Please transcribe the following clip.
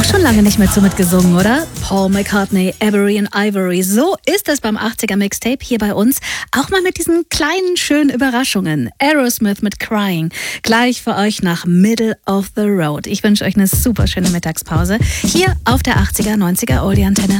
Auch schon lange nicht mehr so mitgesungen, oder? Paul McCartney, Avery and Ivory. So ist es beim 80er Mixtape hier bei uns. Auch mal mit diesen kleinen, schönen Überraschungen. Aerosmith mit Crying. Gleich für euch nach Middle of the Road. Ich wünsche euch eine super schöne Mittagspause. Hier auf der 80er, 90er Oldie Antenne.